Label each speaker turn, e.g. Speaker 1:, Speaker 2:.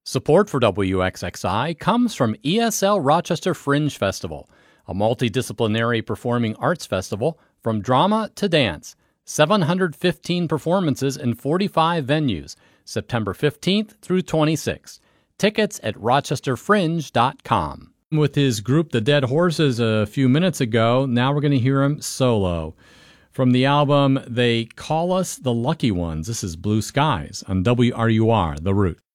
Speaker 1: Support for WXXI comes from ESL Rochester Fringe Festival, a multidisciplinary performing arts festival from drama to dance. 715 performances in 45 venues, September 15th through 26th. Tickets at rochesterfringe.com. With his group, The Dead Horses, a few minutes ago, now we're going to hear him solo. From the album They Call Us the Lucky Ones, this is Blue Skies on WRUR, The Root.